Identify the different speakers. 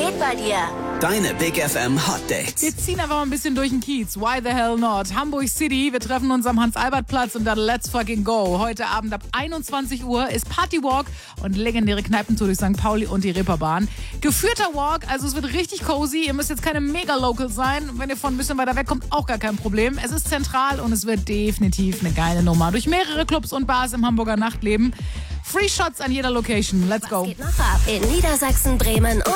Speaker 1: geht bei dir?
Speaker 2: Deine Big FM Hot Dates.
Speaker 3: Wir ziehen einfach mal ein bisschen durch den Kiez. Why the hell not? Hamburg City. Wir treffen uns am Hans-Albert-Platz und dann let's fucking go. Heute Abend ab 21 Uhr ist Partywalk und legendäre Kneipentour durch St. Pauli und die Reeperbahn. Geführter Walk, also es wird richtig cozy. Ihr müsst jetzt keine Mega-Local sein. Wenn ihr von ein bisschen weiter weg kommt, auch gar kein Problem. Es ist zentral und es wird definitiv eine geile Nummer. Durch mehrere Clubs und Bars im Hamburger Nachtleben. Free Shots an jeder Location. Let's go.
Speaker 1: Was geht noch ab in Niedersachsen, Bremen und